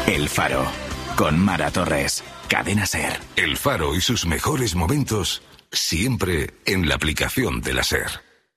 El Faro, con Mara Torres, Cadena SER. El Faro y sus mejores momentos, siempre en la aplicación de la SER.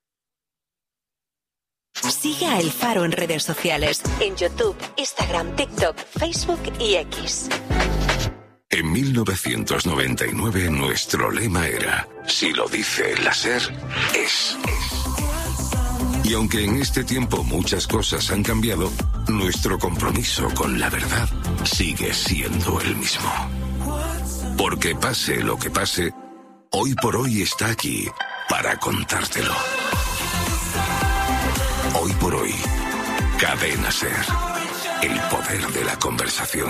Sigue a El Faro en redes sociales, en YouTube, Instagram, TikTok, Facebook y X. En 1999 nuestro lema era: si lo dice la SER, es. Y aunque en este tiempo muchas cosas han cambiado, nuestro compromiso con la verdad sigue siendo el mismo. Porque pase lo que pase, Hoy por Hoy está aquí para contártelo. Hoy por Hoy, Cadena SER, el poder de la conversación.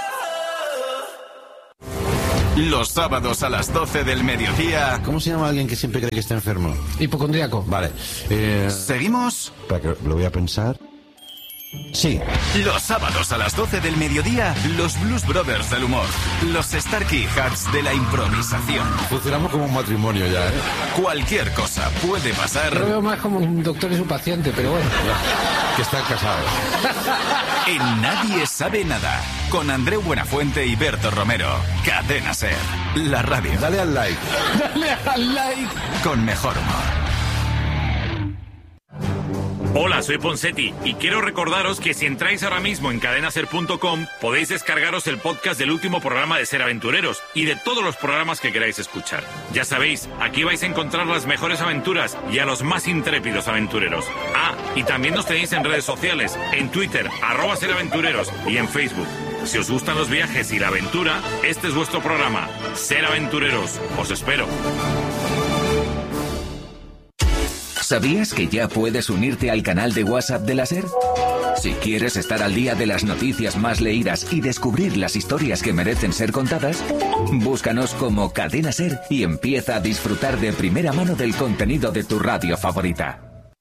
Los sábados a las 12 del mediodía. ¿Cómo se llama alguien que siempre cree que está enfermo? Hipocondríaco. Vale. ¿Seguimos? Espera, que lo voy a pensar. Sí. Los sábados a las 12 del mediodía, los Blues Brothers del humor, los Starkey Hats de la improvisación. Funcionamos como un matrimonio ya, ¿eh? Cualquier cosa puede pasar. Lo veo más como un doctor y su paciente, pero bueno. Que están casados. En Nadie Sabe Nada, con Andreu Buenafuente y Berto Romero. Cadena SER, la radio. Dale al like. Dale al like. Con mejor humor. Hola, soy Ponsetti y quiero recordaros que si entráis ahora mismo en cadenaser.com podéis descargaros el podcast del último programa de Ser Aventureros y de todos los programas que queráis escuchar. Ya sabéis, aquí vais a encontrar las mejores aventuras y a los más intrépidos aventureros. Ah, y también nos tenéis en redes sociales, en Twitter, @seraventureros y en Facebook. Si os gustan los viajes y la aventura, este es vuestro programa. Ser Aventureros. Os espero. ¿Sabías que ya puedes unirte al canal de WhatsApp de la SER? Si quieres estar al día de las noticias más leídas y descubrir las historias que merecen ser contadas, búscanos como Cadena SER y empieza a disfrutar de primera mano del contenido de tu radio favorita.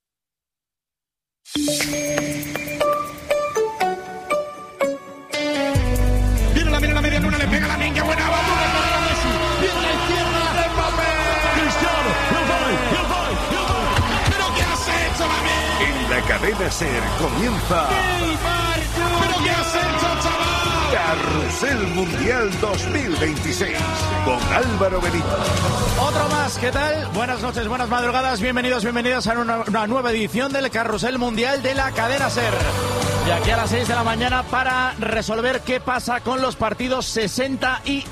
Viene la media luna, le pega la niña, buena batalla contra Messi. Viene la izquierda, Mbappé. Cristiano, el gol. ¿Pero qué has hecho, mami? En la Cadena SER comienza ¿Pero qué has hecho, chaval? Carrusel Mundial 2026 con Álvaro Benito. Otro más, ¿qué tal? Buenas noches, buenas madrugadas, bienvenidos a una nueva edición del Carrusel Mundial de la Cadena SER. Y aquí a las 6 de la mañana para resolver qué pasa con los partidos 60 y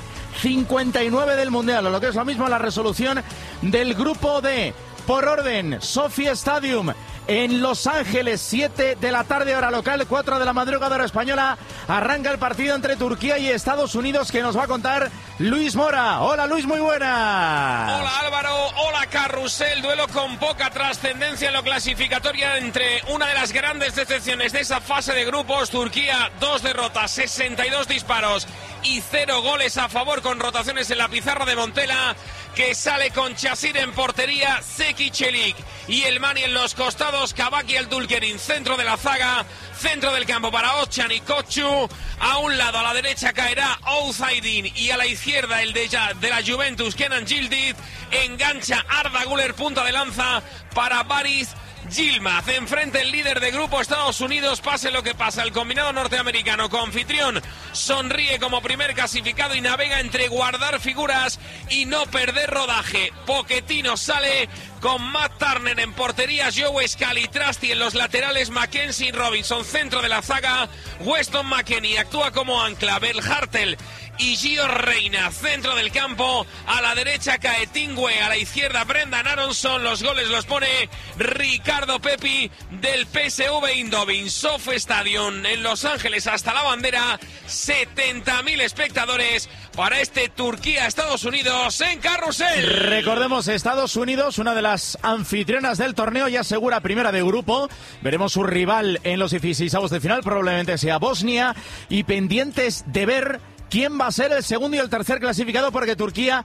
59 del Mundial, o lo que es lo mismo la resolución del grupo D. Por orden, Sophie Stadium en Los Ángeles, 7 de la tarde hora local, 4 de la madrugada hora española, arranca el partido entre Turquía y Estados Unidos que nos va a contar Luis Mora. Hola Luis, muy buena. Hola Álvaro, hola Carrusel, duelo con poca trascendencia en lo clasificatorio entre una de las grandes decepciones de esa fase de grupos, Turquía, 2 derrotas, 62 disparos y 0 goles a favor con rotaciones en la pizarra de Montela, que sale con Chasir en portería, Zeki Çelik y el Mani en los costados, Kabak el Dulkerin, centro de la zaga, centro del campo para Ochan y Kochu, a un lado a la derecha caerá Oğuz y a la izquierda el de la Juventus, Kenan Yildiz, engancha Arda Güler, punta de lanza para Baris Yilmaz. Enfrente el líder de grupo Estados Unidos, pase lo que pasa, el combinado norteamericano coanfitrión sonríe como primer clasificado y navega entre guardar figuras y no perder rodaje. Pochettino sale con Matt Turner en portería, Joe Scalitrasti en los laterales, Mackenzie Robinson, centro de la zaga, Weston McKennie actúa como ancla, Bel Hartel y Gio Reyna, centro del campo, a la derecha cae Tingwe, a la izquierda Brendan Aronson, los goles los pone Ricardo Pepi del PSV Eindhoven. Sophie Stadium en Los Ángeles hasta la bandera, 70.000 espectadores para este Turquía-Estados Unidos en Carrusel. Recordemos, Estados Unidos, una de las anfitrionas del torneo, ya asegura primera de grupo. Veremos su rival en los 16avos de final, probablemente sea Bosnia, y pendientes de ver quién va a ser el segundo y el tercer clasificado, porque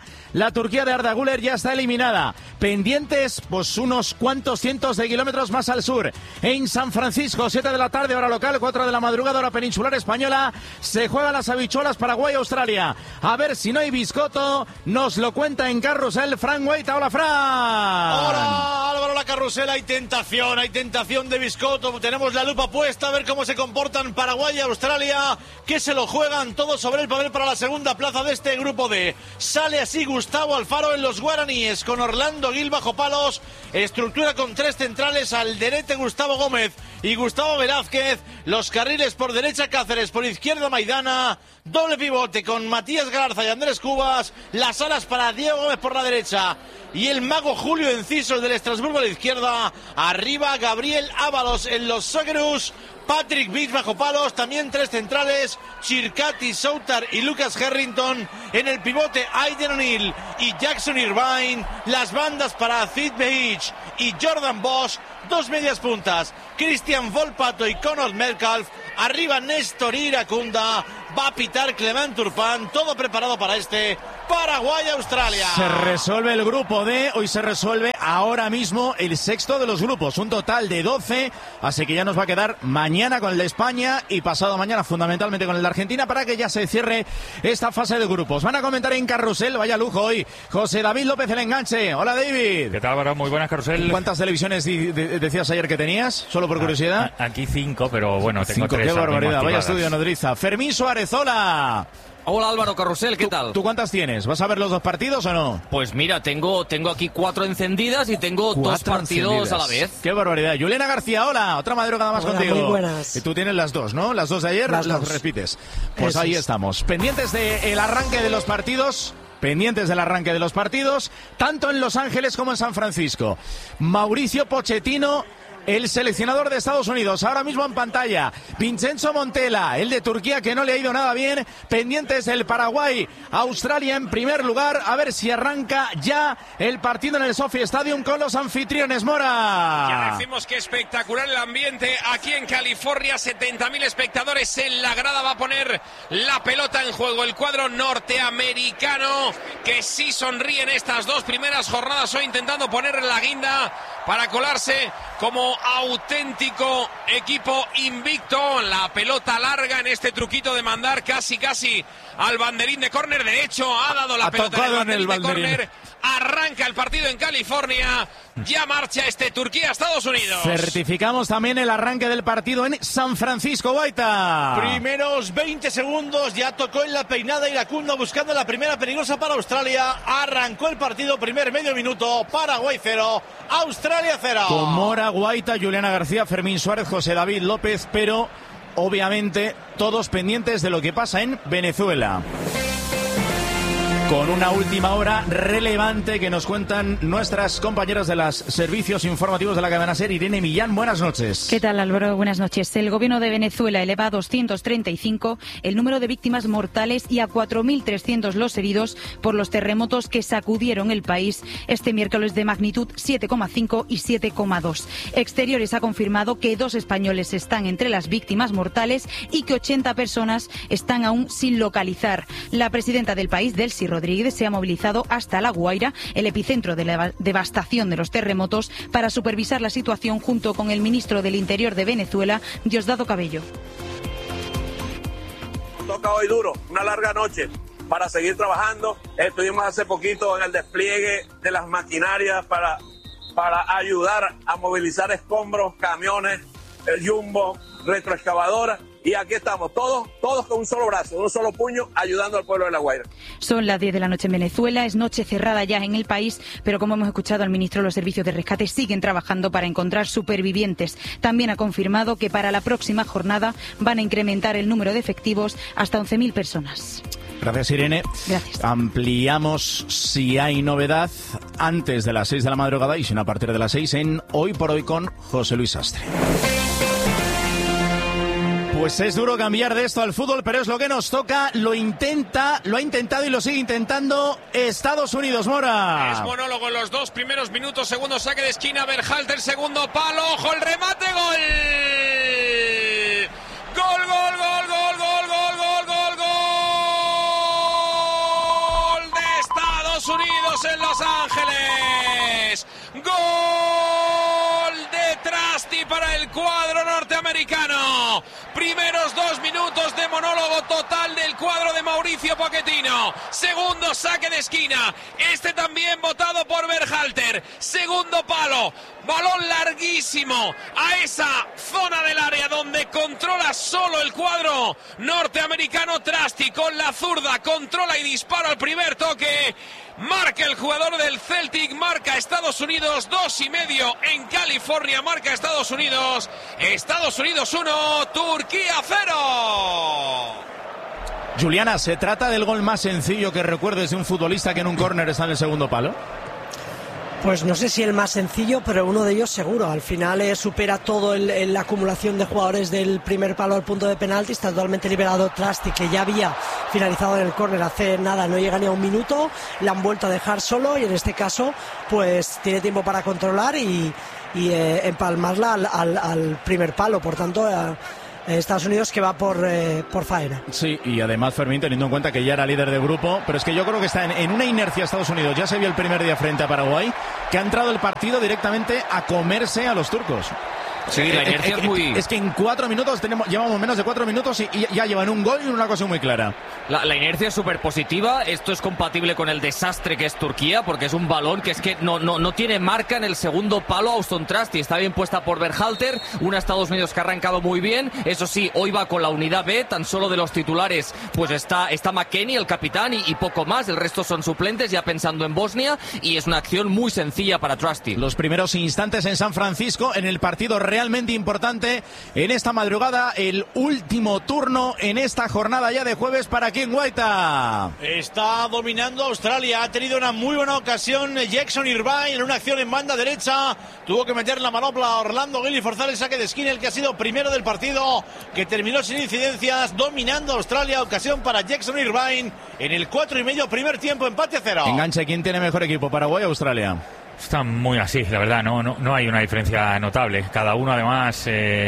la Turquía de Arda Güler ya está eliminada. Pendientes, pues unos cuantos cientos de kilómetros más al sur. En San Francisco, 7 de la tarde, hora local, 4 de la madrugada, hora peninsular española, se juegan las habichuelas Paraguay-Australia. A ver si no hay biscoto, nos lo cuenta en Carrusel Fran Guaita. Hola, Fran. Hola, Álvaro la carrusel, hay tentación de Biscotto. Tenemos la lupa puesta a ver cómo se comportan Paraguay y Australia, que se lo juegan todo sobre el papel para la segunda plaza de este grupo D. Sale así Gustavo Alfaro en los guaraníes, con Orlando Gil bajo palos, estructura con 3 centrales, Alderete, Gustavo Gómez y Gustavo Velázquez, los carriles por derecha Cáceres, por izquierda Maidana, doble pivote con Matías Galarza y Andrés Cubas, las alas para Diego Gómez por la derecha y el mago Julio Encisos del Estrasburgo a la izquierda, arriba Gabriel Ábalos en los Socceroos, Patrick Beach bajo palos, también 3 centrales, Chircati, Soutar y Lucas Harrington, en el pivote Aiden O'Neill y Jackson Irvine, las bandas para Sid Beach y Jordan Bosch, 2 medias puntas, Cristian Volpato y Conor Metcalf, arriba Néstor Iracunda, va a pitar Clement Turpin, todo preparado para este Paraguay-Australia. Se resuelve el grupo D, hoy se resuelve ahora mismo el sexto de los grupos, un total de 12, así que ya nos va a quedar mañana con el de España y pasado mañana fundamentalmente con el de Argentina para que ya se cierre esta fase de grupos. Van a comentar en Carrusel, vaya lujo hoy, José David López el enganche. Hola David. ¿Qué tal, Álvaro? Muy buenas, Carrusel. ¿Cuántas televisiones decías ayer que tenías? Solo por curiosidad. Aquí 5, pero bueno, tengo 5, 3. qué barbaridad, vaya estudio nodriza. Fermín Suárez, hola. Hola Álvaro, Carrusel, ¿qué tal? ¿Tú cuántas tienes? ¿Vas a ver los 2 partidos o no? Pues mira, tengo aquí 4 encendidas y tengo 2 partidos encendidas a la vez. ¡Qué barbaridad! Juliana García, hola, otra madrugada más contigo. Muy buenas. Y tú tienes las 2, ¿no? Las 2 de ayer, las repites. Pues eso ahí estamos, pendientes del arranque de los partidos. Tanto en Los Ángeles como en San Francisco. Mauricio Pochettino, el seleccionador de Estados Unidos, ahora mismo en pantalla. Vincenzo Montella, el de Turquía, que no le ha ido nada bien. Pendientes del Paraguay, Australia en primer lugar. A ver si arranca ya el partido en el SoFi Stadium con los anfitriones. Mora. Ya decimos que espectacular el ambiente aquí en California. 70.000 espectadores en la grada. Va a poner la pelota en juego el cuadro norteamericano, que sí sonríe en estas 2 primeras jornadas, hoy intentando poner la guinda para colarse como auténtico equipo invicto. La pelota larga en este truquito de mandar casi al banderín de córner. De hecho, ha dado la pelota en el banderín de córner. Arranca el partido en California. Ya marcha este Turquía-Estados Unidos. Certificamos también el arranque del partido en San Francisco, Guaita. Primeros 20 segundos, ya tocó en la peinada Iracunda buscando la primera peligrosa para Australia. Arrancó el partido, primer medio minuto, Paraguay 0, Australia 0. Con Mora, Guaita, Juliana García, Fermín Suárez, José David López, pero obviamente todos pendientes de lo que pasa en Venezuela. Con una última hora relevante que nos cuentan nuestras compañeras de los servicios informativos de la cadena SER. Irene Millán, buenas noches. ¿Qué tal, Álvaro? Buenas noches. El gobierno de Venezuela eleva a 235 el número de víctimas mortales y a 4.300 los heridos por los terremotos que sacudieron el país este miércoles de magnitud 7,5 y 7,2. Exteriores ha confirmado que 2 españoles están entre las víctimas mortales y que 80 personas están aún sin localizar. La presidenta del país, Delcy Rodríguez, se ha movilizado hasta La Guaira, el epicentro de la devastación de los terremotos, para supervisar la situación junto con el ministro del Interior de Venezuela, Diosdado Cabello. Toca hoy duro, una larga noche para seguir trabajando. Estuvimos hace poquito en el despliegue de las maquinarias para ayudar a movilizar escombros, camiones, el jumbo, retroexcavadora. Y aquí estamos, todos con un solo brazo, un solo puño, ayudando al pueblo de La Guaira. Son las 10 de la noche en Venezuela, es noche cerrada ya en el país, pero como hemos escuchado al ministro, los servicios de rescate siguen trabajando para encontrar supervivientes. También ha confirmado que para la próxima jornada van a incrementar el número de efectivos hasta 11.000 personas. Gracias, Irene. Gracias. Ampliamos, si hay novedad, antes de las 6 de la madrugada y si no a partir de las 6 en Hoy por Hoy con José Luis Sastre. Pues es duro cambiar de esto al fútbol, pero es lo que nos toca. Lo ha intentado y lo sigue intentando Estados Unidos, Mora. Es monólogo en los 2 primeros minutos, segundo saque de esquina, Berhalter, segundo palo, ojo el remate, gol. Gol, gol, gol, gol, gol, gol, gol, gol, gol de Estados Unidos en Los Ángeles. Gol de Trasti para el cuadro norteamericano. Primeros 2 minutos de monólogo total del cuadro de Mauricio Pochettino. Segundo saque de esquina. Este también votado por Berhalter. Se segundo palo, balón larguísimo a esa zona del área donde controla solo el cuadro norteamericano. Trusty con la zurda controla y dispara al primer toque. Marca el jugador del Celtic, marca Estados Unidos, 2,5 en California, marca Estados Unidos 1, Turquía 0. Juliana, ¿se trata del gol más sencillo que recuerdes de un futbolista que en un córner está en el segundo palo? Pues no sé si el más sencillo, pero uno de ellos seguro. Al final supera todo la acumulación de jugadores del primer palo al punto de penalti. Está totalmente liberado Trusty, que ya había finalizado en el córner hace nada, no llega ni a un minuto. Le han vuelto a dejar solo y en este caso pues tiene tiempo para controlar y empalmarla al primer palo. Por tanto, Estados Unidos que va por faena. Sí, y además Fermín, teniendo en cuenta que ya era líder de grupo, pero es que yo creo que está en una inercia Estados Unidos. Ya se vio el primer día frente a Paraguay, que ha entrado el partido directamente a comerse a los turcos. Sí, la inercia es muy... Es que en 4 minutos llevamos menos de 4 minutos y ya llevan un gol y una cosa muy clara. La inercia es súper positiva. Esto es compatible con el desastre que es Turquía, porque es un balón que es que no tiene marca en el segundo palo. Auston Trusty está bien puesta por Berhalter. Una Estados Unidos que ha arrancado muy bien. Eso sí, hoy va con la unidad B. Tan solo de los titulares pues está McKennie, el capitán, y poco más. El resto son suplentes, ya pensando en Bosnia. Y es una acción muy sencilla para Trusty. Los primeros instantes en San Francisco, en el partido realmente importante en esta madrugada, el último turno en esta jornada ya de jueves para King Guaita. Está dominando Australia, ha tenido una muy buena ocasión Jackson Irvine en una acción en banda derecha, tuvo que meter la manopla a Orlando Gil y forzar el saque de esquina, el que ha sido primero del partido, que terminó sin incidencias, dominando Australia. Ocasión para Jackson Irvine en el 4,5, primer tiempo, empate a 0. Enganche, ¿quién tiene mejor equipo, Paraguay o Australia? Está muy así, la verdad, no hay una diferencia notable. Cada uno además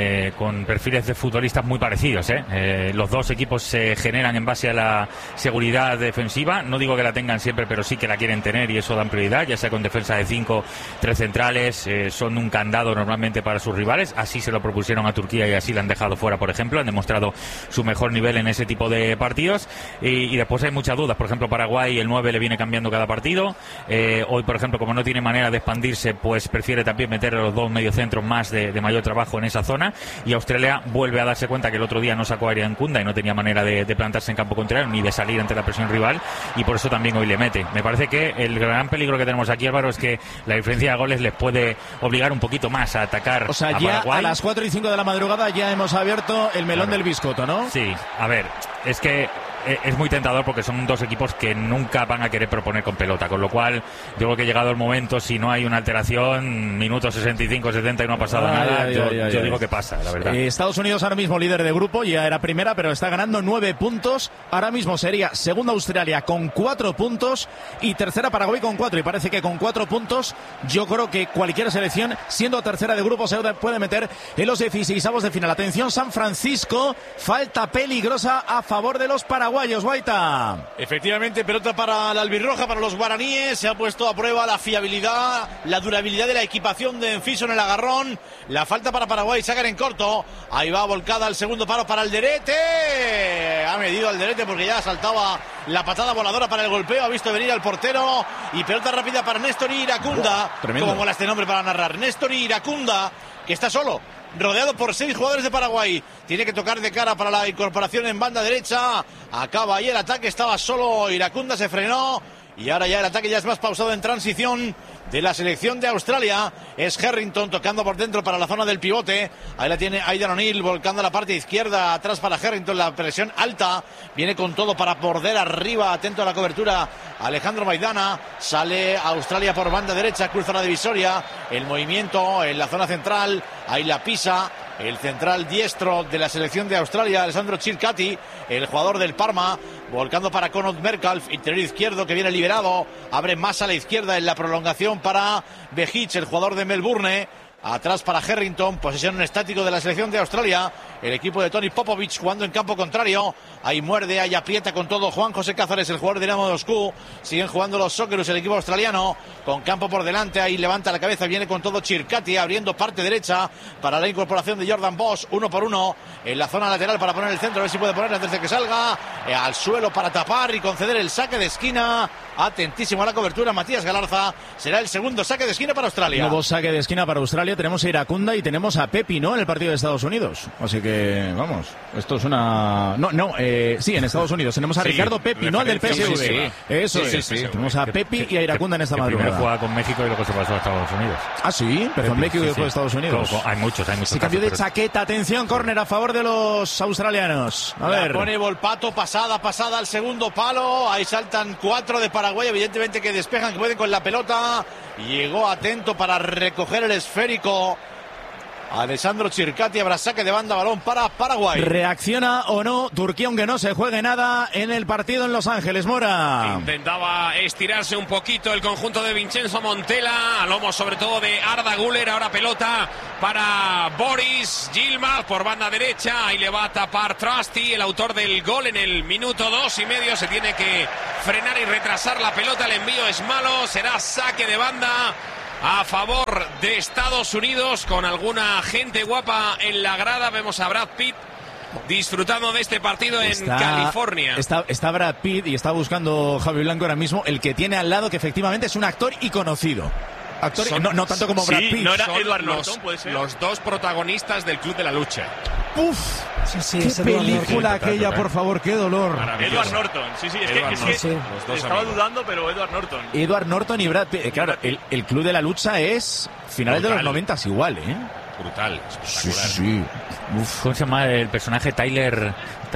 con perfiles de futbolistas muy parecidos. Los dos equipos se generan en base a la seguridad defensiva. No digo que la tengan siempre, pero sí que la quieren tener y eso dan prioridad, ya sea con defensa de 5, 3 centrales. Son un candado normalmente para sus rivales. Así se lo propusieron a Turquía y así la han dejado fuera, por ejemplo. Han demostrado su mejor nivel en ese tipo de partidos. Y después hay muchas dudas. Por ejemplo, Paraguay, el 9 le viene cambiando cada partido. Hoy, por ejemplo, como no tiene manera de expandirse, pues prefiere también meter a los dos mediocentros más de mayor trabajo en esa zona. Y Australia vuelve a darse cuenta que el otro día no sacó a Arián Kunda y no tenía manera de plantarse en campo contrario ni de salir ante la presión rival, y por eso también hoy le mete. Me parece que el gran peligro que tenemos aquí, Álvaro, es que la diferencia de goles les puede obligar un poquito más a atacar. O sea, a ya Paraguay. A las 4:05 de la madrugada ya hemos abierto el melón del biscotto, ¿no? Sí, a ver, es que es muy tentador porque son dos equipos que nunca van a querer proponer con pelota, con lo cual yo creo que llegado el momento, si no hay una alteración, minutos 65, 70 y no ha pasado nada, yo digo que pasa, la verdad. Estados Unidos ahora mismo líder de grupo, ya era primera, pero está ganando 9 puntos, ahora mismo sería segunda Australia con 4 puntos y tercera Paraguay con 4, y parece que con 4 puntos yo creo que cualquier selección, siendo tercera de grupo, se puede meter en los 16avos de final. Atención, San Francisco, falta peligrosa a favor de los paraguayos, Guaita. Efectivamente, pelota para la albirroja, para los guaraníes. Se ha puesto a prueba la fiabilidad, la durabilidad de la equipación de Enfiso en el agarrón. La falta para Paraguay, sacan en corto. Ahí va volcada el segundo paro para Alderete. Ha medido Alderete porque ya saltaba la patada voladora para el golpeo. Ha visto venir al portero. Y pelota rápida para Néstor Iracunda. Como mola este nombre para narrar. Néstor Iracunda, que está solo, rodeado por 6 jugadores de Paraguay. Tiene que tocar de cara para la incorporación en banda derecha. Acaba ahí el ataque, estaba solo Iracunda, se frenó. Y ahora ya el ataque ya es más pausado en transición de la selección de Australia. Es Harrington tocando por dentro para la zona del pivote. Ahí la tiene Aidan O'Neill volcando a la parte izquierda. Atrás para Harrington, la presión alta. Viene con todo para morder arriba. Atento a la cobertura Alejandro Maidana. Sale Australia por banda derecha, cruza la divisoria. El movimiento en la zona central. Ahí la pisa el central diestro de la selección de Australia, Alessandro Circati, el jugador del Parma, volcando para Conor Metcalf, interior izquierdo que viene liberado, abre más a la izquierda en la prolongación para Behic, el jugador de Melbourne. Atrás para Harrington, posesión en estático de la selección de Australia. el equipo de Toni Popovic jugando en campo contrario. Ahí muerde, ahí aprieta con todo Juan José Cázares, el jugador de Dinamo de Moscú. Siguen jugando los Socceroos, el equipo australiano, con campo por delante. Ahí levanta la cabeza, viene con todo Chircati, abriendo parte derecha para la incorporación de Jordan Bosch, 1 por 1 en la zona lateral para poner el centro, a ver si puede ponerla desde que salga al suelo para tapar y conceder el saque de esquina. Atentísimo a la cobertura Matías Galarza. Será el segundo saque de esquina para Australia. Nuevo saque de esquina para Australia. Tenemos a Iracunda y tenemos a Pepi, ¿no? En el partido de Estados Unidos. Así que, vamos, esto es una... sí, en Estados Unidos. Tenemos a Ricardo Pepi, ¿no? Al del PSV. Sí. Eso es. Tenemos a Pepi y a Iracunda en esta madrugada. Primero jugaba con México y luego se pasó a Estados Unidos. Ah, sí, pero con México y después de Estados Unidos. Hay muchos Se cambió de chaqueta. Atención, córner a favor de los australianos. A ver. Pone Volpato, pasada al segundo palo. Ahí saltan 4 de Paraguay, evidentemente que despejan, que pueden con la pelota. Llegó atento para recoger el esférico Alessandro Chircati. Habrá saque de banda, balón para Paraguay. ¿Reacciona o no Turquía, aunque no se juegue nada en el partido en Los Ángeles, Mora? Intentaba estirarse un poquito el conjunto de Vincenzo Montella, a lomo sobre todo de Arda Güler. Ahora pelota para Boris Yilmaz por banda derecha. Ahí le va a tapar Trusty, el autor del gol en el minuto 2:30. Se tiene que frenar y retrasar la pelota. El envío es malo. Será saque de banda a favor de Estados Unidos, con alguna gente guapa en la grada. Vemos a Brad Pitt disfrutando de este partido en California. Está Brad Pitt y está buscando Javi Blanco ahora mismo el que tiene al lado, que efectivamente es un actor y conocido. No tanto como Brad Pitt. No era Edward Norton, puede ser. Los dos protagonistas del Club de la Lucha. ¡Uf! Qué película aquella, por favor, qué dolor. Edward Norton, es que estaba dudando, pero Edward Norton. Edward Norton y Brad Pitt. Claro, el Club de la Lucha es finales de los 90 igual, ¿eh? Brutal, espectacular. Sí. ¿Cómo se llama el personaje? Tyler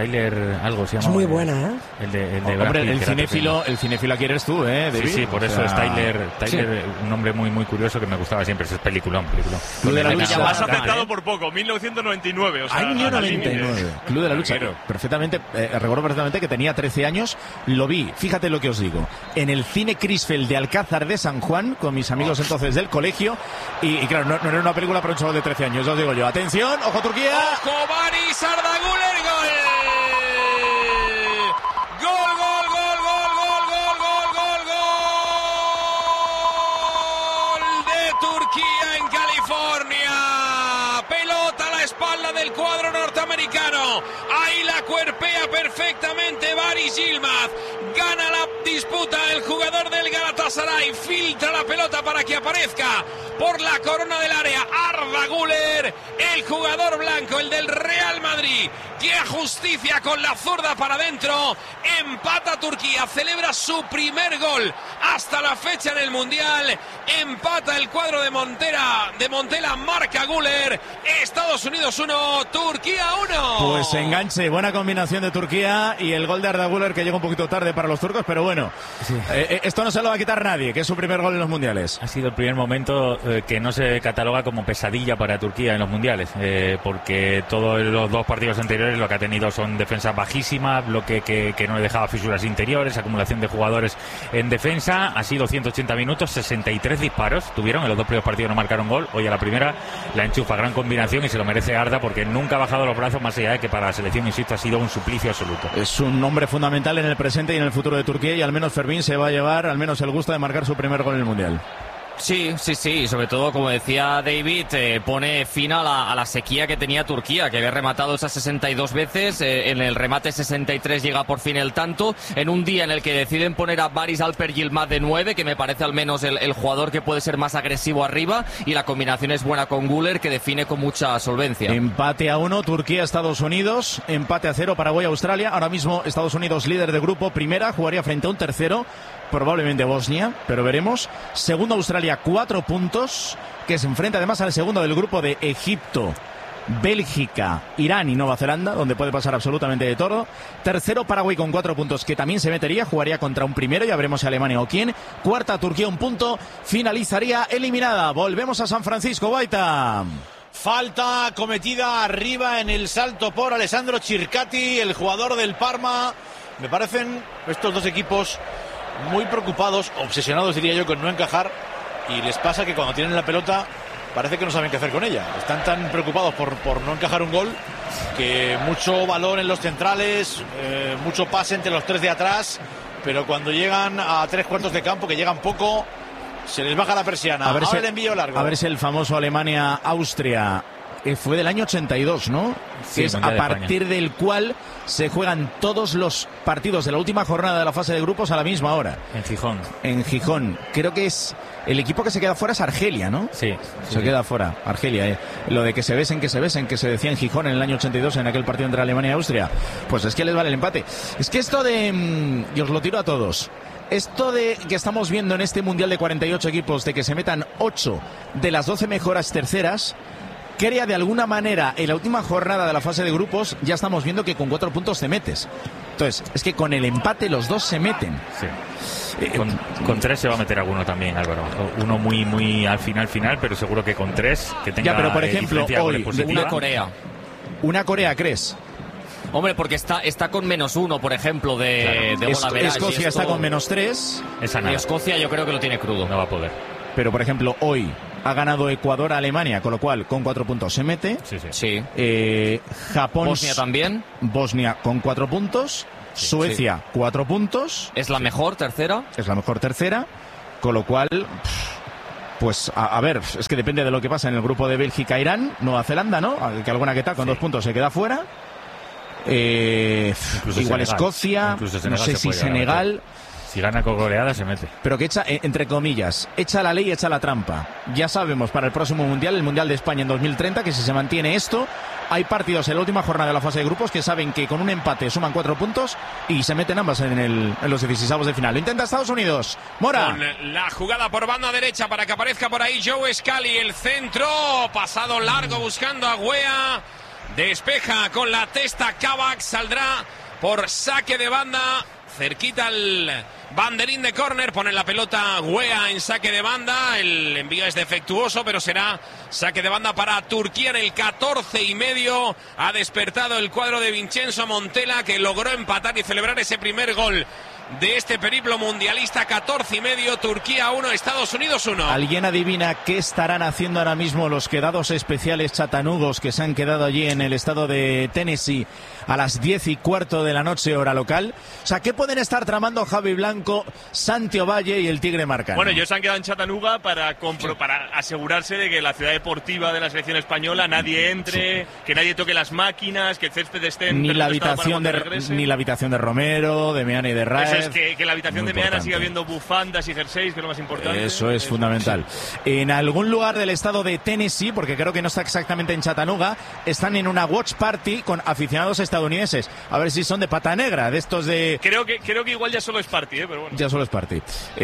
algo se llama. Es muy buena, ¿eh? El de hombre, Brad Pitt, el cinéfilo aquí eres tú, ¿eh, David? Sí, por eso es Tyler, un nombre muy muy curioso que me gustaba siempre. Es peliculón. Club de la Lucha. Has aceptado por poco, 1999. O sea, año 99. Club de la Lucha. Perfectamente, recuerdo perfectamente que tenía 13 años. Lo vi, fíjate lo que os digo, en el cine Crisfeld de Alcázar de San Juan, con mis amigos entonces del colegio. Y claro, no era una película para un chaval de 13 años, os digo yo. Atención, ojo Turquía. Ojo Baris Arda Güler, gol. Turquía en California. Pelota a la espalda del cuadro norteamericano. Ahí la cuerpea perfectamente Baris Yilmaz. Gana la disputa el jugador del Galatasaray. Filtra la pelota para que aparezca por la corona del área Arda Güler, el jugador blanco, el del Real Madrid, que a justicia con la zurda para adentro. Empata Turquía, celebra su primer gol hasta la fecha en el Mundial. Empata el cuadro de Montella, marca Güler. Estados Unidos 1, Turquía 1. Pues enganche, buena combinación de Turquía y el gol de Arda Güler, que llega un poquito tarde para los turcos, pero bueno, esto no se lo va a quitar nadie, que es su primer gol en los mundiales. Ha sido el primer momento que no se cataloga como pesadilla para Turquía en los mundiales, porque todos los dos partidos anteriores lo que ha tenido son defensas bajísimas, bloque que no le dejaba fisuras interiores, acumulación de jugadores en defensa. Ha sido 180 minutos, 63 disparos tuvieron, en los dos primeros partidos no marcaron gol. Hoy a la primera la enchufa, gran combinación, y se lo merece Arda, porque nunca ha bajado los brazos, más allá de que para la selección, insisto, ha sido un suplicio absoluto. Es un hombre fundamental en el presente y en el futuro de Turquía, y al menos Fermín se va a llevar al menos el gusto de marcar su primer gol en el Mundial. Sí, sobre todo, como decía David, pone fin a la sequía que tenía Turquía, que había rematado esas 62 veces, en el remate 63 llega por fin el tanto, en un día en el que deciden poner a Baris Alper Yilmaz de 9, que me parece al menos el jugador que puede ser más agresivo arriba, y la combinación es buena con Güler, que define con mucha solvencia. Empate a 1, Turquía-Estados Unidos, empate a 0, Paraguay-Australia. Ahora mismo Estados Unidos líder de grupo, primera, jugaría frente a un tercero, probablemente Bosnia, pero veremos. Segundo Australia, 4 puntos, que se enfrenta además al segundo del grupo de Egipto, Bélgica, Irán y Nueva Zelanda, donde puede pasar absolutamente de todo. Tercero Paraguay con 4 puntos, que también se metería, jugaría contra un primero, ya veremos si Alemania o quién. Cuarta Turquía, 1 punto, finalizaría eliminada. Volvemos a San Francisco, Guaita. Falta cometida arriba en el salto por Alessandro Chircati, el jugador del Parma. Me parecen estos dos equipos muy preocupados, obsesionados diría yo, con no encajar, y les pasa que cuando tienen la pelota parece que no saben qué hacer con ella. Están tan preocupados por no encajar un gol que mucho valor en los centrales, mucho pase entre los tres de atrás, pero cuando llegan a 3/4 de campo, que llegan poco, se les baja la persiana. Ahora el envío largo. A ver si el famoso Alemania-Austria fue del año 82, ¿no? Sí, que es a partir del cual se juegan todos los partidos de la última jornada de la fase de grupos a la misma hora. En Gijón. En Gijón. Creo que es el equipo que se queda fuera es Argelia, ¿no? Sí. Se queda fuera, Argelia. Lo de que se besen, que se decía en Gijón en el año 82 en aquel partido entre Alemania y Austria. Pues es que les vale el empate. Es que esto de... y os lo tiro a todos. Esto de que estamos viendo en este Mundial de 48 equipos, de que se metan 8 de las 12 mejores terceras, crea de alguna manera en la última jornada de la fase de grupos, ya estamos viendo que con 4 puntos te metes. Entonces, es que con el empate los dos se meten. Sí. Con 3 se va a meter alguno también, Álvaro. Uno muy al final, pero seguro que con 3 que tenga. Ya, pero por ejemplo, hoy Una Corea, ¿crees? Hombre, porque está con -1, por ejemplo, de bola verás. Escocia está con -3. Y Escocia yo creo que lo tiene crudo. No va a poder. Pero, por ejemplo, hoy ha ganado Ecuador a Alemania, con lo cual con 4 puntos se mete. Sí. Japón. Bosnia también. Bosnia con 4 puntos. Suecia, 4 puntos. Es la mejor tercera. Es la mejor tercera. Con lo cual, pues a ver, es que depende de lo que pasa en el grupo de Bélgica-Irán, Nueva Zelanda, ¿no? Que alguna que tal con 2 puntos se queda fuera. Igual Senegal. Escocia, no sé si Senegal. Si gana con goleada se mete. Pero que echa, entre comillas, echa la ley, echa la trampa. Ya sabemos para el próximo Mundial, el Mundial de España en 2030, que si se mantiene esto, hay partidos en la última jornada de la fase de grupos que saben que con un empate suman 4 puntos y se meten ambas en los 16avos de final. Lo intenta Estados Unidos. Mora. Con la jugada por banda derecha para que aparezca por ahí Joe Scally, el centro, pasado largo buscando a Weah. Despeja con la testa Kabak, saldrá por saque de banda, cerquita al banderín de córner, pone la pelota Weah en saque de banda, el envío es defectuoso, pero será saque de banda para Turquía en el 14,5. Ha despertado el cuadro de Vincenzo Montella, que logró empatar y celebrar ese primer gol de este periplo mundialista. 14,5, Turquía 1, Estados Unidos 1. ¿Alguien adivina qué estarán haciendo ahora mismo los quedados especiales chatanugos que se han quedado allí en el estado de Tennessee a las 10:15 de la noche, hora local? O sea, ¿qué pueden estar tramando Javi Blanco, Santi Ovalle y el Tigre Marcano? Bueno, ellos se han quedado en Chattanooga para asegurarse de que la ciudad deportiva de la selección española nadie entre, que nadie toque las máquinas, que el césped esté en ni la habitación de Romero, de Meana y de Raez. Eso es que la habitación de Meana siga habiendo bufandas y jerseys, que es lo más importante. Eso es fundamental. En algún lugar del estado de Tennessee, porque creo que no está exactamente en Chattanooga, están en una watch party con aficionados estadounidenses. A ver si son de pata negra, de estos de... Creo que igual ya solo es party, pero bueno. Ya solo es party.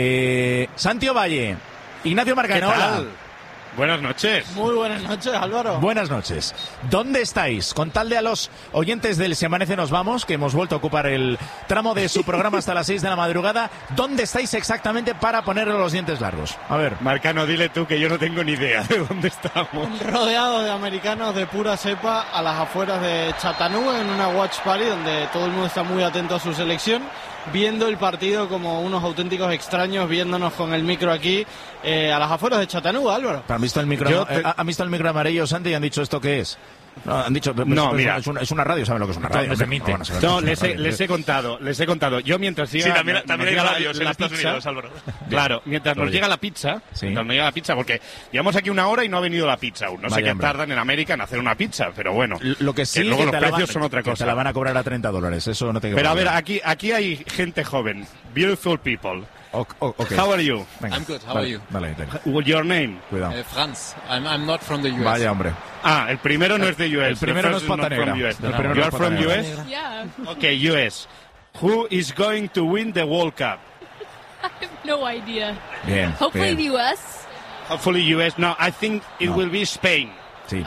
Santi Ovalle, Ignacio Marcano. ¿Qué tal? Buenas noches. Muy buenas noches, Álvaro. Buenas noches. ¿Dónde estáis? Contadle a los oyentes del Si Amanece Nos Vamos, que hemos vuelto a ocupar el tramo de su programa hasta las 6 de la madrugada. ¿Dónde estáis exactamente para ponerle los dientes largos? A ver. Marcano, dile tú que yo no tengo ni idea de dónde estamos. Rodeado de americanos de pura cepa a las afueras de Chattanooga, en una watch party donde todo el mundo está muy atento a su selección, viendo el partido como unos auténticos extraños, viéndonos con el micro aquí a las afueras de Chattanooga, Álvaro. ¿Han visto el micro, ¿han visto el micro amarillo, Santi, y han dicho esto qué es? No, han dicho, mira, es una radio, ¿saben lo que es una radio? Les he contado. Yo mientras siga... Sí, también hay radios en Estados Unidos, Álvaro. Claro, mientras nos llega la pizza, porque llevamos aquí una hora y no ha venido la pizza aún. No sé qué tardan en América en hacer una pizza, pero bueno. Lo que sí, luego los precios son otra cosa. Te la van a cobrar a $30, eso no te... Pero a ver, aquí hay gente joven. Beautiful people. Okay. How are you? Venga. I'm good. How are you? Vale. Your name? Cuidado. Franz. I'm not from the US. Vaya, hombre. El primero no es de US. El primero no es pata negra. You are from US? Yeah. Okay, US. Who is going to win the World Cup? I have no idea. Bien. Hopefully bien. the US. Hopefully US. No, I think it will be Spain. Sí.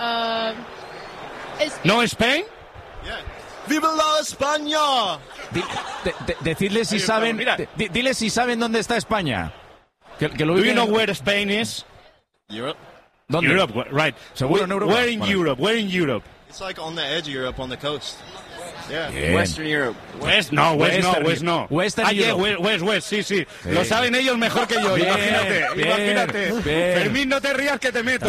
¿No Spain? Yeah. ¡Viva la España! Decidle si saben. Dile si saben dónde está España. Que lo Do you know where Spain is? Europe. ¿Dónde? Europe, right. Seguro en Europa. Where in Europe? Where in Europe? It's like on the edge of Europe, on the coast. Yeah. Western Europe. West no. Western Europe. West, sí. Lo saben ellos mejor que yo, imagínate. Fermín, no te rías que te meto.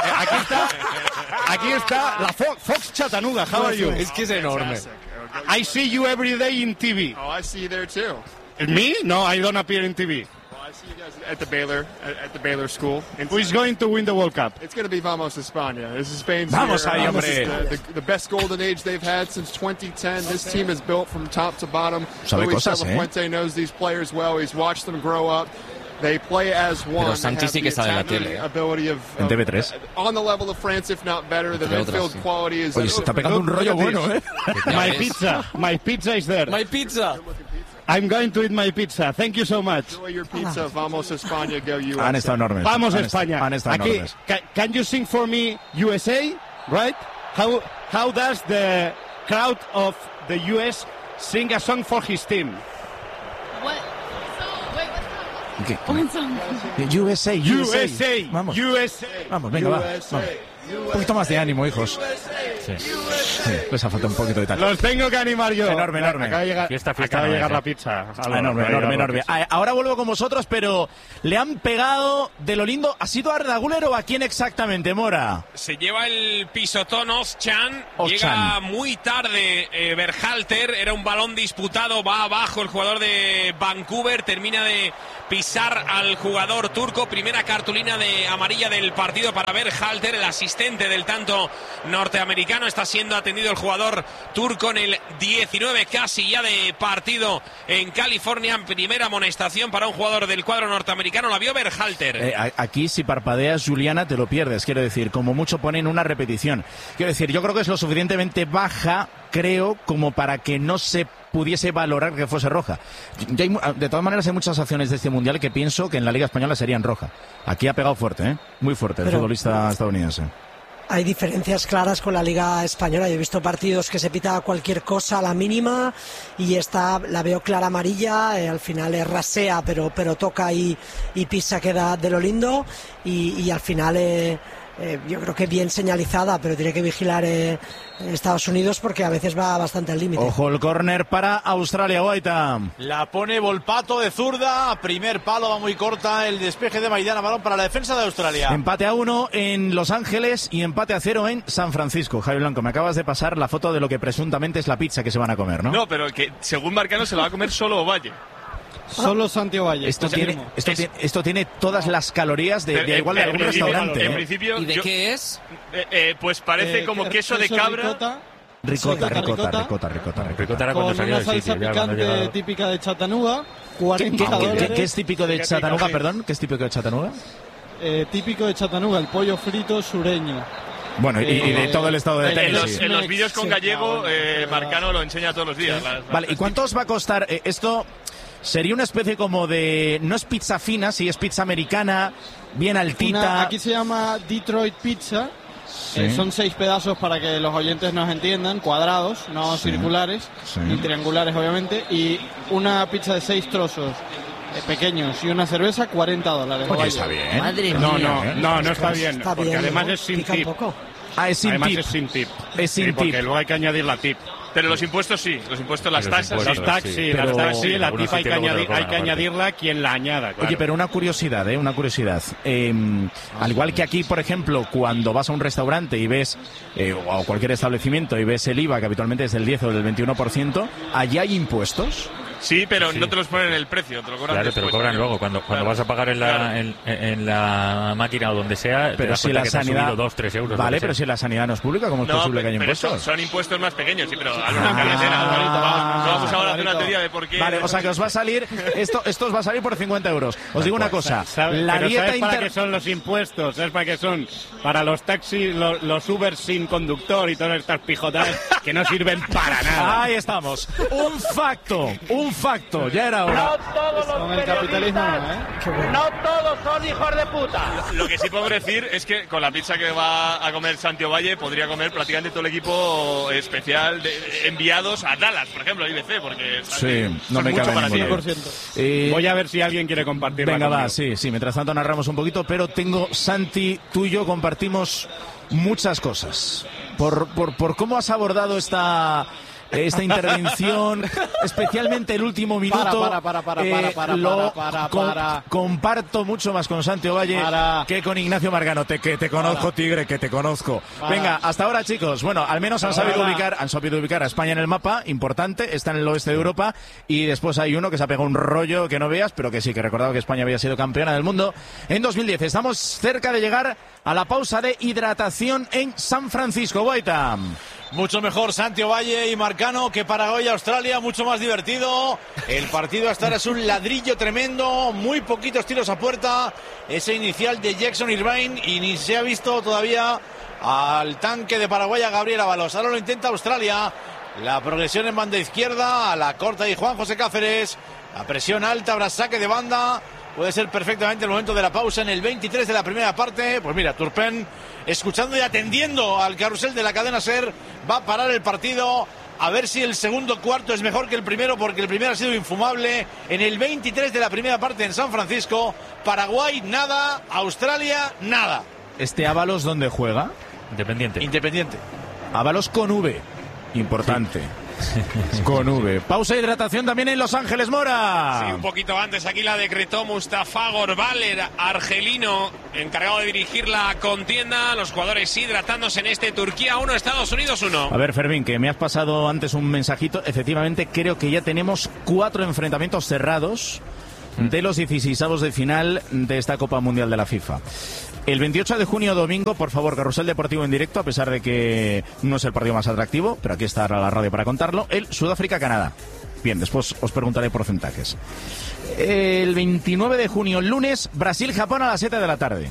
Aquí está la Fox Chattanooga. How are you? Es que es enorme. I see you every day in TV. Oh, I see you there too. Me? No, I don't appear in TV. Well, I see you guys at the Baylor school. Who is going to win the World Cup? It's going to be Vamos España. This is Spain's Vamos year. ahí, hombre. This is the best golden age they've had since 2010. This team is built from top to bottom. Sabe Luis cosas, Fuente knows these players well. He's watched them grow up. They play as one. Pero Santi sí que está en la tele. En TV3. On the level of France, if not better. The midfield quality is. Oye, se está pegando un rollo bueno, ¿eh? My pizza is there. My pizza. I'm going to eat my pizza. Thank you so much. Enjoy your pizza. Vamos España. Go USA. Han estado enormes. Vamos España. Han estado Aquí, enormes. can you sing for me USA? Right? How does the crowd of the US sing a song for his team? What? ¿Qué? Wait, USA. Vamos. USA. Vamos, venga, vamos. Un poquito más de ánimo, hijos. Sí. Les ha faltado un poquito de tal. Los tengo que animar yo. Enorme. Acaba de llegar la pizza. Enorme. Ahora vuelvo con vosotros, pero le han pegado de lo lindo. ¿Ha sido Arda Güler o a quién exactamente, Mora? Se lleva el pisotón Özcan. Llega muy tarde Berhalter. Era un balón disputado. Va abajo el jugador de Vancouver. Termina de pisar al jugador turco. Primera cartulina de amarilla del partido para Berhalter, el asistente del tanto norteamericano. Está siendo atendido el jugador turco en el 19 casi ya de partido en California. Primera amonestación para un jugador del cuadro norteamericano. La vio Berhalter. Aquí si parpadeas, Juliana, te lo pierdes. Quiero decir, como mucho ponen una repetición. Quiero decir, yo creo que es lo suficientemente baja, creo, como para que no se pudiese valorar que fuese roja. De todas maneras, hay muchas acciones de este Mundial que pienso que en la Liga Española serían roja. Aquí ha pegado fuerte, muy fuerte, el futbolista estadounidense. Hay diferencias claras con la Liga Española. Yo he visto partidos que se pita cualquier cosa a la mínima y esta la veo clara amarilla. Al final es rasea, pero toca y pisa, queda de lo lindo. Y al final yo creo que bien señalizada, pero tiene que vigilar Estados Unidos porque a veces va bastante al límite. Ojo el córner para Australia, Guaita. La pone Volpato de zurda, primer palo, va muy corta el despeje de Maidana, balón para la defensa de Australia. Empate a 1 en Los Ángeles y empate a 0 en San Francisco. Javi Blanco, me acabas de pasar la foto de lo que presuntamente es la pizza que se van a comer, ¿no? No, pero que según Marcano se la va a comer solo Ovalle. Solo Santiago Valle. Esto tiene todas las calorías de igual de algún restaurante. En principio, ¿y de qué es? Pues parece como queso de cabra. Ricota. Con una salsa picante típica de Chattanooga. ¿Qué es típico de Chattanooga, perdón? ¿Qué es típico de Chattanooga? Típico de Chattanooga, el pollo frito sureño. Bueno, y de todo el estado de Tennessee. En los vídeos con gallego, Marcano lo enseña todos los días. Vale, ¿y cuánto os va a costar esto? Sería una especie como de... No es pizza fina, sí es pizza americana, bien altita. Aquí se llama Detroit Pizza. Sí. Son 6 pedazos para que los oyentes nos entiendan, cuadrados, no circulares, ni triangulares obviamente. Y una pizza de 6 trozos pequeños y una cerveza, $40. Oye, está bien. Madre mía. No está bien, porque bien, además es sin tip. Es sin tip. Es sin tip. Porque luego hay que añadir la tip. Pero los impuestos sí, los impuestos, las tasas. Los taxis, la tip hay que añadirla quien la añada. Claro. Oye, pero una curiosidad. Al igual que aquí, por ejemplo, cuando vas a un restaurante y ves, o cualquier establecimiento y ves el IVA, que habitualmente es del 10 o del 21%, ¿allí hay impuestos? Sí, pero no te los ponen en el precio, te lo cobran después. Te lo cobran luego, cuando vas a pagar en la máquina o donde sea, pero si la sanidad 2-3 euros. Vale, pero si la sanidad no es pública, ¿cómo es posible que haya impuestos? Son impuestos más pequeños, sí, pero vamos ahora a hacer una teoría de por qué. Vale, o sea que os va a salir, esto os va a salir por 50 euros. Os digo una cosa, la dieta ¿sabes para qué son los impuestos? ¿Sabes para qué son? Para los taxis, los Uber sin conductor y todas estas pijotas que no sirven para nada. Ahí estamos. Un facto, ya era hora. No todos los el capitalismo, No todos son hijos de puta. Lo que sí puedo decir es que con la pizza que va a comer Santiago Valle podría comer prácticamente todo el equipo especial enviados a Dallas, por ejemplo, a IBC, porque no me cabe ninguna. Voy a ver si alguien quiere compartir. Venga, va, sí, mientras tanto narramos un poquito, pero Santi, tú y yo compartimos muchas cosas. Por cómo has abordado esta esta intervención, especialmente el último minuto. Comparto mucho más con Santi Ovalle que con Ignacio Margano. Que te conozco, Tigre, que te conozco. Venga, hasta ahora, chicos. Bueno, al menos han sabido ubicar a España en el mapa, importante, está en el oeste de Europa, y después hay uno que se ha pegado un rollo que no veas, pero que sí, que recordaba que España había sido campeona del mundo en 2010. Estamos cerca de llegar a la pausa de hidratación en San Francisco. Guaita. Mucho mejor Santi Ovalle y Marcano que Paraguay-Australia, mucho más divertido. El partido hasta ahora es un ladrillo tremendo, muy poquitos tiros a puerta. Ese inicial de Jackson Irvine y ni se ha visto todavía al tanque de Paraguay, a Gabriel Ábalos. Ahora lo intenta Australia. La progresión en banda izquierda, a la corta y Juan José Cáceres. La presión alta, habrá saque de banda. Puede ser perfectamente el momento de la pausa en el 23 de la primera parte. Pues mira, Turpin, escuchando y atendiendo al carrusel de la cadena SER, va a parar el partido. A ver si el segundo cuarto es mejor que el primero, porque el primero ha sido infumable. En el 23 de la primera parte en San Francisco, Paraguay nada, Australia nada. ¿Este Ábalos dónde juega? Independiente. Ábalos con V. Importante. Sí. Con V. Pausa e hidratación también en Los Ángeles, Mora. Sí, un poquito antes aquí la decretó Mustafa Gorbal, argelino, encargado de dirigir la contienda. Los jugadores hidratándose en este Turquía 1, Estados Unidos 1. A ver, Fermín, que me has pasado antes un mensajito. Efectivamente, creo que ya tenemos 4 enfrentamientos cerrados de los 16avos de final de esta Copa Mundial de la FIFA. El 28 de junio, domingo, por favor, Carrusel Deportivo en directo, a pesar de que no es el partido más atractivo, pero aquí está la radio para contarlo, el Sudáfrica-Canadá. Bien, después os preguntaré porcentajes. El 29 de junio, lunes, Brasil-Japón a las 7 de la tarde.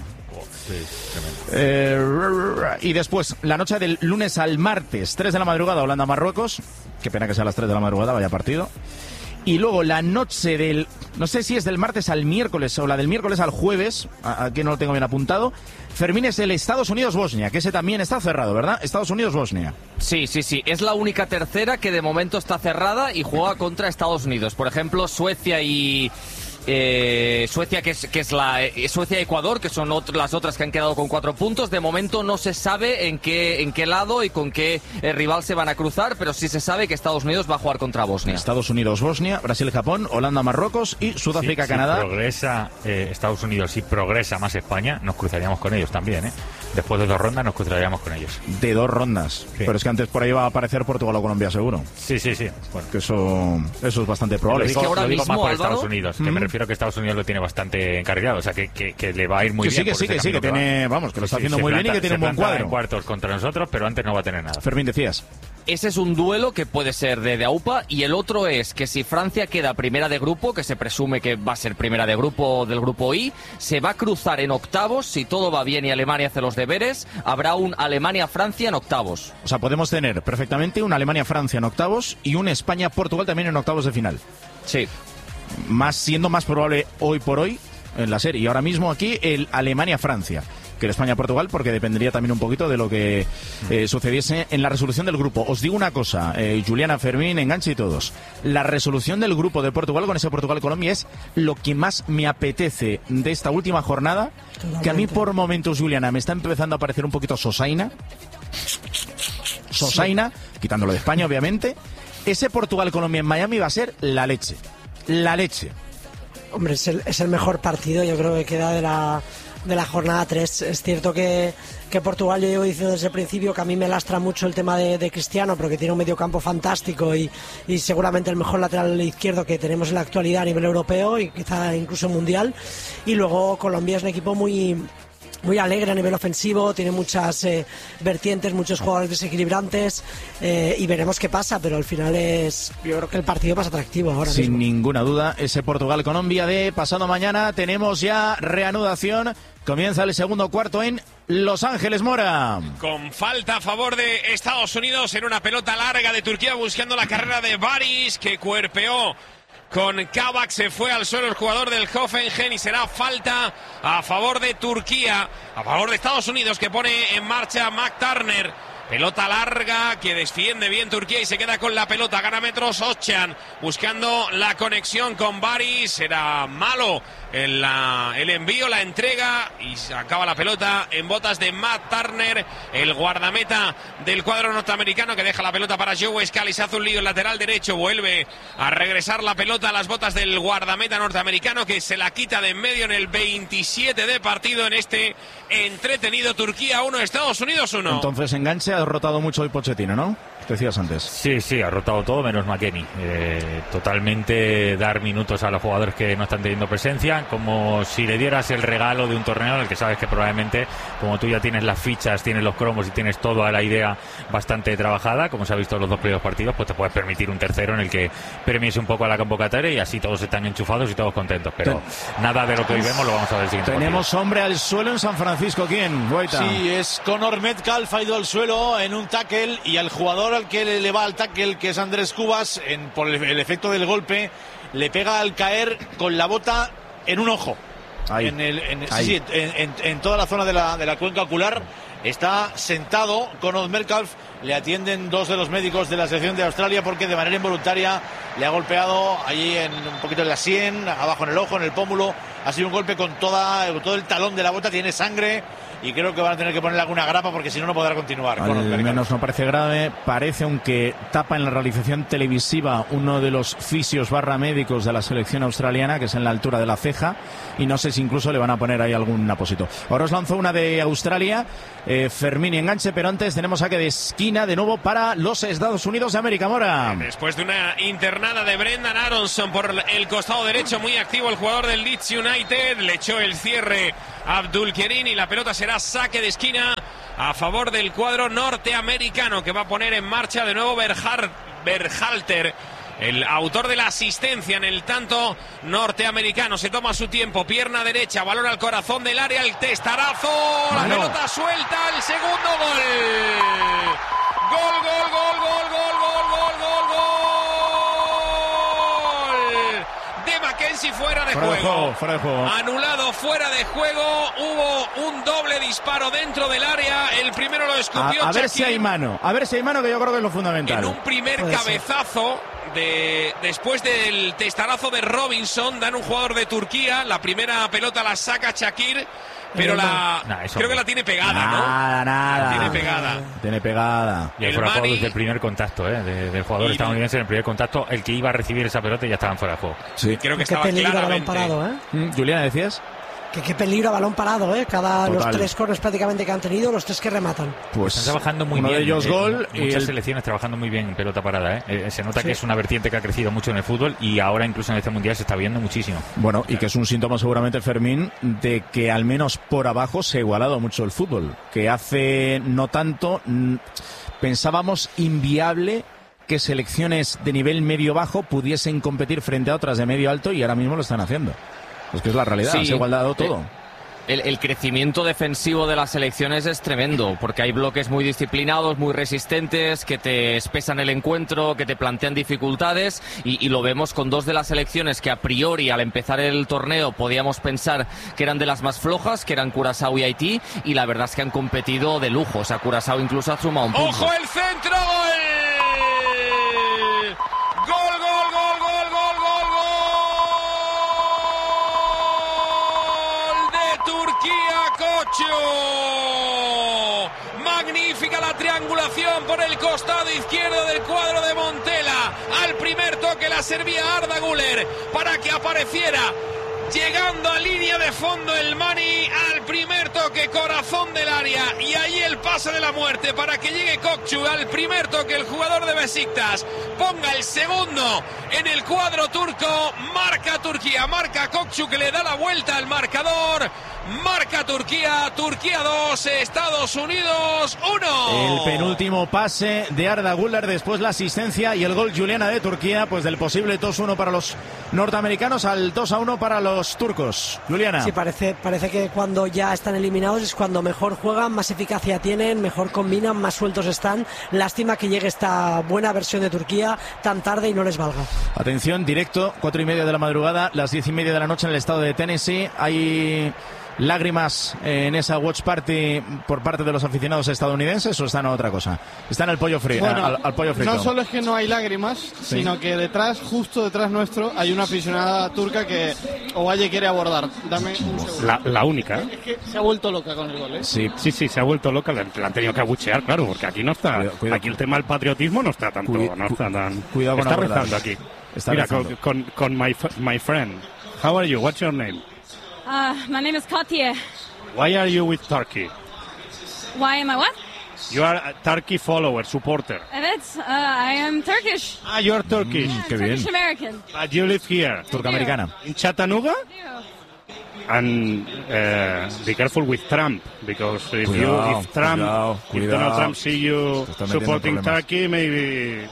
Y después, la noche del lunes al martes, 3 de la madrugada, Holanda-Marruecos. Qué pena que sea a las 3 de la madrugada, vaya partido. Y luego la noche del, no sé si es del martes al miércoles o la del miércoles al jueves, aquí no lo tengo bien apuntado. Fermín, es el Estados Unidos-Bosnia, que ese también está cerrado, ¿verdad? Estados Unidos-Bosnia. Sí. Es la única tercera que de momento está cerrada y juega contra Estados Unidos. Por ejemplo, Suecia y... Suecia, que es la Suecia-Ecuador, que son las otras que han quedado con 4 puntos. De momento no se sabe en qué lado y con qué rival se van a cruzar, pero sí se sabe que Estados Unidos va a jugar contra Bosnia. Estados Unidos-Bosnia, Brasil-Japón, Holanda-Marruecos y Sudáfrica-Canadá. Si progresa Estados Unidos, si progresa más España, nos cruzaríamos con ellos también, ¿eh? Después de 2 rondas nos cruzaríamos con ellos. De 2 rondas. Sí. Pero es que antes por ahí va a aparecer Portugal o Colombia, seguro. Sí. Bueno. Que eso es bastante probable. Lo digo más por Estados Unidos, que me refiero que Estados Unidos lo tiene bastante encarrilado, o sea que le va a ir muy bien. Que tiene, vamos, que lo está haciendo muy bien y que tiene un buen cuadro. En cuartos contra nosotros, pero antes no va a tener nada. Fermín, decías. Ese es un duelo que puede ser de AUPA, y el otro es que si Francia queda primera de grupo, que se presume que va a ser primera de grupo del grupo I, se va a cruzar en octavos, si todo va bien y Alemania hace los deberes, habrá un Alemania-Francia en octavos. O sea, podemos tener perfectamente un Alemania-Francia en octavos y un España-Portugal también en octavos de final. Sí. Siendo más probable hoy por hoy en la serie. Y ahora mismo aquí el Alemania-Francia que el España-Portugal, porque dependería también un poquito de lo que sucediese en la resolución del grupo. Os digo una cosa, Juliana, Fermín, Enganche y todos. La resolución del grupo de Portugal con ese Portugal-Colombia es lo que más me apetece de esta última jornada. Totalmente. Que a mí por momentos, Juliana, me está empezando a parecer un poquito sosaina, quitándolo de España, obviamente. Ese Portugal-Colombia en Miami va a ser la leche. Hombre, es el mejor partido, yo creo que queda de la jornada 3. Es cierto que Portugal, yo llevo diciendo desde el principio que a mí me lastra mucho el tema de Cristiano, porque tiene un mediocampo fantástico y seguramente el mejor lateral izquierdo que tenemos en la actualidad a nivel europeo y quizá incluso mundial. Y luego Colombia es un equipo muy alegre a nivel ofensivo, tiene muchas vertientes, muchos jugadores desequilibrantes, y veremos qué pasa, pero al final yo creo que el partido más atractivo ahora mismo. Sin ninguna duda, ese Portugal-Colombia de pasado mañana. Tenemos ya reanudación, comienza el segundo cuarto en Los Ángeles, Mora. Con falta a favor de Estados Unidos en una pelota larga de Turquía buscando la carrera de Baris, que cuerpeó con Kabak, se fue al suelo el jugador del Hoffenheim y será falta a favor de Turquía, a favor de Estados Unidos, que pone en marcha Mac Turner. Pelota larga que defiende bien Turquía y se queda con la pelota. Gana metros Özcan buscando la conexión con Baris. Era malo el envío, la entrega y se acaba la pelota en botas de Matt Turner, el guardameta del cuadro norteamericano, que deja la pelota para Joe Scally. Se hace un lío el lateral derecho. Vuelve a regresar la pelota a las botas del guardameta norteamericano, que se la quita de en medio en el 27 de partido en este entretenido Turquía 1, Estados Unidos 1. Entonces enganche, ha rotado mucho el Pochettino, ¿no? Te decías antes. Sí, ha rotado todo menos McKennie. Totalmente dar minutos a los jugadores que no están teniendo presencia, como si le dieras el regalo de un torneo en el que sabes que probablemente, como tú ya tienes las fichas, tienes los cromos y tienes toda la idea bastante trabajada, como se ha visto en los dos primeros partidos, pues te puedes permitir un tercero en el que premies un poco a la convocatoria y así todos están enchufados y todos contentos. Pero nada de lo que hoy vemos lo vamos a ver el siguiente Tenemos partido. hombre al suelo en San Francisco. ¿Quién? Guaita. Sí, es Conor Metcalf, ha ido al suelo en un tackle y al jugador al que le va al tackle, que es Andrés Cubas, por el efecto del golpe, le pega al caer con la bota en un ojo. Ahí. En toda la zona de la cuenca ocular. Está sentado Conor Metcalf, le atienden dos de los médicos de la selección de Australia porque de manera involuntaria le ha golpeado allí un poquito en la sien, abajo en el ojo, en el pómulo. Ha sido un golpe con todo el talón de la bota, tiene sangre y creo que van a tener que ponerle alguna grapa porque si no, no podrá continuar. Al menos no parece grave. Parece, aunque tapa en la realización televisiva uno de los fisios / médicos de la selección australiana, que es en la altura de la ceja, y no sé si incluso le van a poner ahí algún apósito. Ahora os lanzó una de Australia, Fermín y enganche, pero antes tenemos saque de esquina de nuevo para los Estados Unidos de América. Mora. Después de una internada de Brendan Aronson por el costado derecho, muy activo el jugador del Leeds United, le echó el cierre a Abdul Kerim y la pelota será saque de esquina a favor del cuadro norteamericano, que va a poner en marcha de nuevo Berhalter, el autor de la asistencia en el tanto norteamericano. Se toma su tiempo, pierna derecha, balón al corazón del área, el testarazo, la pelota suelta, el segundo gol. Gol de Mackenzie, fuera de juego. Anulado, fuera de juego. Hubo un doble disparo dentro del área. El primero lo escupió a ver si hay mano, que yo creo que es lo fundamental. En un primer cabezazo después del testarazo de Robinson, dan un jugador de Turquía. La primera pelota la saca Shakir, pero creo que la tiene pegada, Nada. La tiene pegada. Y el fuera de juego desde el primer contacto, del jugador estadounidense en el primer contacto, el que iba a recibir esa pelota ya estaban fuera de juego. Sí. Creo que qué estaba peligro claramente. Balón parado, Juliana, ¿decías? Que qué peligro a balón parado, Total. Los tres corners prácticamente que han tenido, los tres que rematan. Pues están trabajando muy uno bien. De ellos gol y muchas selecciones trabajando muy bien en pelota parada. Se nota que es una vertiente que ha crecido mucho en el fútbol y ahora incluso en este mundial se está viendo muchísimo. Bueno, y que es un síntoma seguramente, Fermín, de que al menos por abajo se ha igualado mucho el fútbol. Que hace no tanto pensábamos inviable que selecciones de nivel medio-bajo pudiesen competir frente a otras de medio-alto y ahora mismo lo están haciendo. Es que es la realidad, se ha igualado todo. El crecimiento defensivo de las selecciones es tremendo, porque hay bloques muy disciplinados, muy resistentes, que te espesan el encuentro, que te plantean dificultades, y lo vemos con dos de las selecciones que a priori al empezar el torneo podíamos pensar que eran de las más flojas, que eran Curazao y Haití, y la verdad es que han competido de lujo. O sea, Curazao incluso ha sumado un punto. ¡Ojo el centro! Magnífica la triangulación por el costado izquierdo del cuadro de Montela. Al primer toque la servía Arda Güler para que apareciera, llegando a línea de fondo el Mani. Al primer toque, corazón del área, y ahí el pase de la muerte para que llegue Kokçu. Al primer toque el jugador de Besiktas ponga el segundo en el cuadro turco. Marca Turquía, marca Kokçu, que le da la vuelta al marcador. Marca Turquía, Turquía 2, Estados Unidos 1. El penúltimo pase de Arda Güler, después la asistencia y el gol, Juliana, de Turquía, pues del posible 2-1 para los norteamericanos al 2-1 para los turcos. Juliana. Sí, parece que cuando ya están eliminados es cuando mejor juegan, más eficacia tienen, mejor combinan, más sueltos están. Lástima que llegue esta buena versión de Turquía tan tarde y no les valga. Atención, directo, 4:30 de la madrugada, las 10:30 de la noche en el estado de Tennessee. Hay lágrimas en esa watch party por parte de los aficionados estadounidenses o están a otra cosa? Están al pollo frito. Bueno, al pollo frito. No solo es que no hay lágrimas, sino que detrás, justo detrás nuestro, hay una aficionada turca que Ovalle quiere abordar. Dame un segundo. La única. Es que se ha vuelto loca con el gol, ¿eh? Sí, se ha vuelto loca. Le han tenido que abuchear, claro, porque aquí no está. Cuidado. Aquí el tema del patriotismo no está tanto. No está tan. Cuidado con está abordar. rezando aquí. Está Mira, rezando. con my friend. How are you? What's your name? My name is Katya. Why are you with Turkey? Why am I what? You are a Turkey follower, supporter. I am Turkish. You are Turkish. Yeah, Turkish American. But you live here. Turca-americana. In Chattanooga? And be careful with Trump, because if Donald Trump see you supporting Turkey, maybe...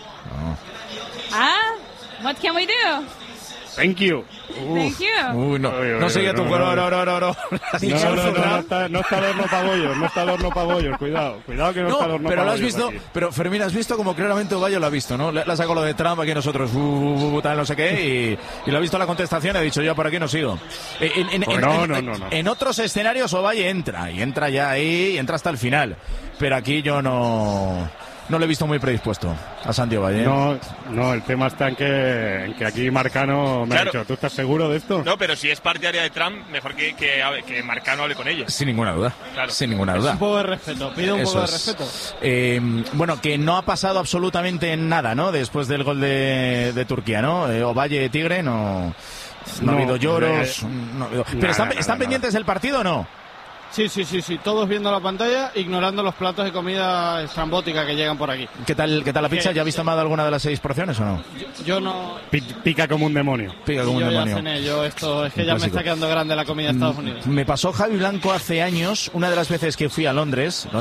What can we do? Thank you. Thank you. No seguía tu color, no. No está el horno para bollos, cuidado que no está el horno pero para lo has bollos visto, aquí. pero Fermín, has visto como claramente Ovalle lo ha visto, ¿no? Le ha sacado lo de Trump aquí nosotros, tal, no sé qué, y lo ha visto la contestación y ha dicho, yo por aquí no sigo. En otros escenarios Ovalle entra ya ahí, y entra hasta el final, pero aquí yo no le he visto muy predispuesto a Santi Ovalle. No, el tema está en que aquí Marcano me ha dicho, ¿tú estás seguro de esto? No, pero si es partidaria de Trump, mejor que Marcano hable con ellos. Sin ninguna duda. Claro. Sin ninguna duda. Un poco de respeto, pido un poco de respeto. Bueno, que no ha pasado absolutamente nada, ¿no? Después del gol de Turquía, ¿no? Ovalle Tigre no ha habido lloros. Pero ¿están pendientes del partido o no? Sí, todos viendo la pantalla, ignorando los platos de comida estrambótica que llegan por aquí. ¿Qué tal la pizza? ¿Ya habéis tomado alguna de las 6 porciones o no? Yo no. Pica como un demonio. Pica como un demonio. Ya cené, esto es que ya me está quedando grande la comida de Estados Unidos. Me pasó Javi Blanco hace años, una de las veces que fui a Londres.